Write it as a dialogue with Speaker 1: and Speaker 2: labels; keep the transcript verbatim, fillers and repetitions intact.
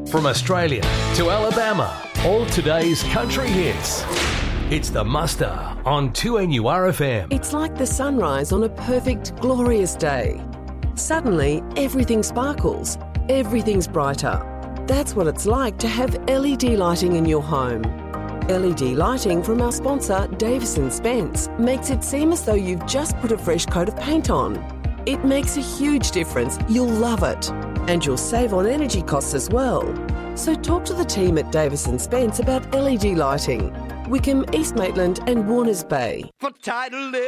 Speaker 1: From Australia to Alabama, all today's country hits. It's The Muster on two N U R F M.
Speaker 2: It's like the sunrise on a perfect, glorious day. Suddenly, everything sparkles. Everything's brighter. That's what it's like to have L E D lighting in your home. L E D lighting from our sponsor, Davis and Spence, makes it seem as though you've just put a fresh coat of paint on. It makes a huge difference. You'll love it. And you'll save on energy costs as well. So talk to the team at Davis and Spence about L E D lighting. Wickham, East Maitland and Warners Bay.
Speaker 3: For title